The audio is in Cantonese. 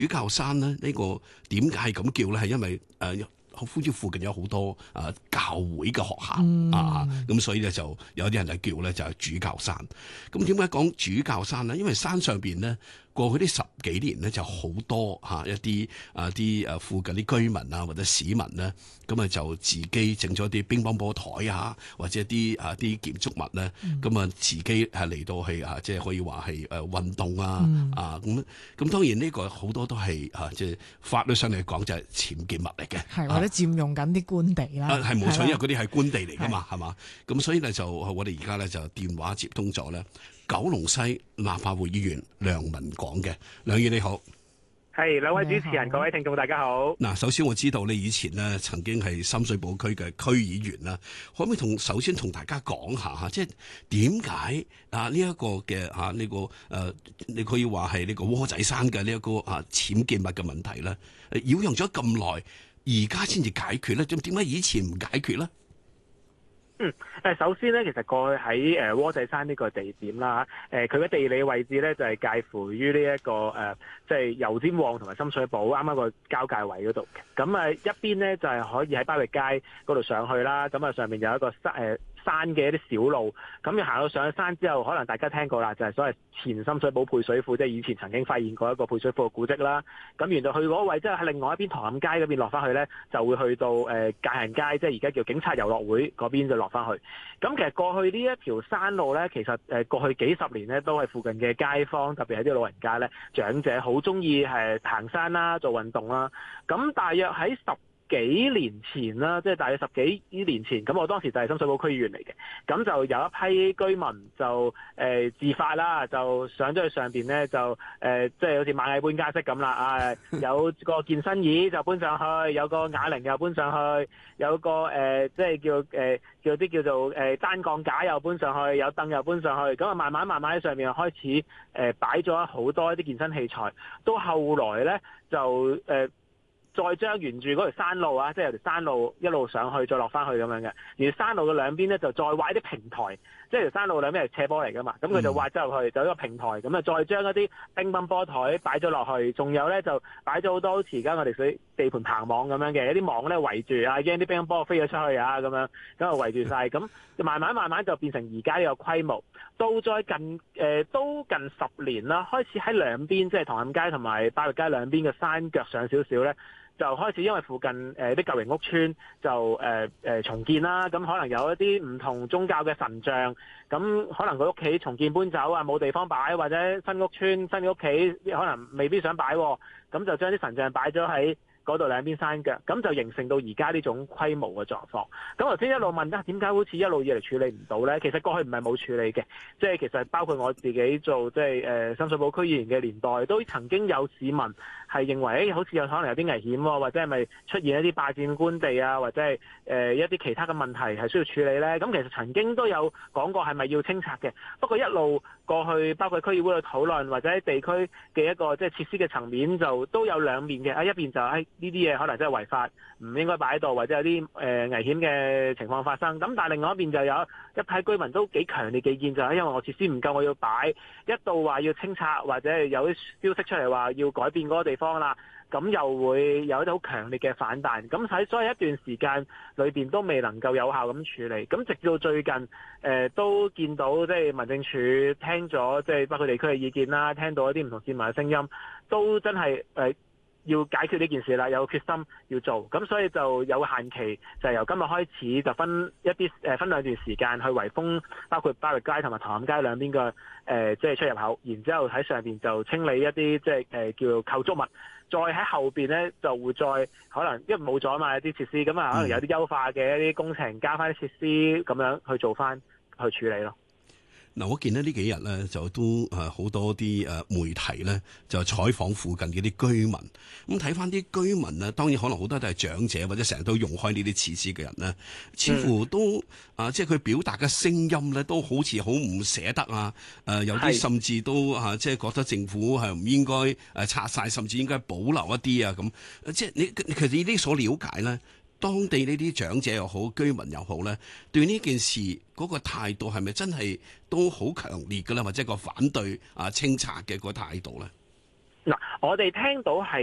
主教山咧，呢個點解係咁叫咧？係因為好似附近有好多教會嘅學校咁所以咧就有啲人就叫咧就係主教山。咁點解講主教山咧？因為山上邊咧過去呢10幾年咧就好多一啲附近啲居民啊或者市民咧，咁就自己整咗啲乒乓波台啊，或者啲建築物咧，咁自己係嚟到去即係可以話係運動咁當然呢個好多都係即係法律上嚟講就係僭建物嚟嘅， 係或者佔用緊啲官地啦， 係冇錯，因為嗰啲係官地嚟噶嘛，係嘛，咁所以咧就我哋而家咧就電話接通咗咧九龍西立法會議員梁文廣嘅。梁議員你好。 係兩位主持人，各位聽眾大家好。 嗱，首先我知道你以前呢曾經係深水埗區嘅區議員啦，可唔可以首先同大家講下即係點解呢一個嘅呢個你可以話係呢個窩仔山嘅呢一個僭建物嘅問題咧，擾攘咗咁耐，而家先至解決咧？咁點解以前唔解決咧？ 首先咧，其實過去喺窩仔山呢個地點啦，佢嘅地理位置咧就係介乎於呢一個即係油尖旺同埋深水埗啱啱個交界位嗰度嘅。咁一邊咧就係可以喺巴域街嗰度上去啦，咁上面有一個山嘅一啲小路，咁要行到上山之後，可能大家聽過啦，就係所謂前深水埗配水庫，即係以前曾經發現過一個配水庫嘅古蹟啦。咁沿到去嗰位，即係喺另外一邊唐磡街嗰邊落翻去咧，就會去到界限街，即係而家叫警察遊樂會嗰邊就落翻去。咁其實過去呢一條山路咧，其實過去幾十年咧，都係附近嘅街坊，特別係啲老人家咧、長者好中意係行山啦、做運動啦。咁大約喺幾年前啦，即係大約10幾年前，咁我當時就係深水埗區議員嚟嘅，咁就有一批居民就自發啦，就上咗去上邊咧，就即係好似螞蟻搬家式咁啦，有個健身椅就搬上去，有個啞鈴又搬上去，有個即係叫啲叫做單槓架又搬上去，有凳又搬上去，咁啊慢慢喺上面開始擺咗好多一啲健身器材，到後來咧就再將沿住嗰條山路啊，即係由條山路一路上去，再落翻去咁樣嘅。而山路嘅兩邊咧，就再挖一啲平台，即係條山路兩邊係斜坡嚟噶嘛。咁佢就挖咗入去，就一個平台。咁啊，再將一啲乒乓波台擺咗落去，仲有咧就擺咗好多好似而家我哋水地盤棚網咁樣嘅，有啲網咧圍住啊，驚啲乒乓波飛咗出去啊咁樣，咁啊圍住晒。咁慢慢就變成而家呢個規模。到再都近10年啦，開始喺兩邊，即係唐磡街同埋巴域街兩邊嘅山腳上少少咧，就開始因為附近啲舊型屋邨就重建啦，咁可能有一啲唔同宗教嘅神像，咁可能佢屋企重建搬走啊，冇地方擺，或者新屋邨新嘅屋企可能未必想擺，咁就將啲神像擺咗喺嗰度兩邊山腳，咁就形成到而家呢種規模嘅狀況。咁頭先一路問點解好似一路以嚟處理唔到呢？其實過去唔係冇處理嘅，即係其實包括我自己做即係深水埗區議員嘅年代，都曾經有市民係認為好似有可能有啲危險喎，或者係咪出現一啲霸佔官地啊，或者係一啲其他嘅問題係需要處理呢？咁其實曾經都有講過係咪要清拆嘅，不過一路過去包括區議會嘅討論，或者喺地區嘅一個即係設施嘅層面，就都有兩面嘅。一邊就呢啲嘢可能真係違法，唔應該擺喺度，或者有啲危險嘅情況發生。咁但係另外一邊就有一批居民都幾強烈嘅意見，就係因為我設施唔夠，我要擺。一到話要清拆，或者係有啲消息出嚟話要改變嗰個地方啦，咁又會有一啲好強烈嘅反彈。咁喺所以一段時間裏邊都未能夠有效咁處理。咁直至到最近都見到即係民政處聽咗即係包括地區嘅意見啦，聽到一啲唔同市民嘅聲音，都真係要解決呢件事啦，有決心要做，咁所以就有個限期，就係由今日開始就分兩段時間去圍封，包括巴域街同埋唐磡街兩邊嘅即係出入口，然之後喺上邊就清理一啲即係叫做構築物，再喺後邊咧就會再可能因為冇咗嘛一啲設施，咁啊可能有啲優化嘅一啲工程加翻啲設施咁樣去做翻去處理咯。 嗱，我見呢幾日咧就都好多啲媒體咧就採訪附近嘅啲居民，咁睇翻啲居民呢，當然可能好多都係長者或者成日都用開呢啲設施嘅人呢，似乎都即係佢表達嘅聲音咧都好似好唔捨得啊！有啲甚至都即係覺得政府係唔應該拆晒，甚至應該保留一啲啊咁。即係你其實呢啲所了解咧，當地呢啲長者又好，居民又好咧，對呢件事嗰個態度係咪真係都好強烈㗎啦？或者個反對清拆嘅個態度咧？ 嗱，我哋聽到係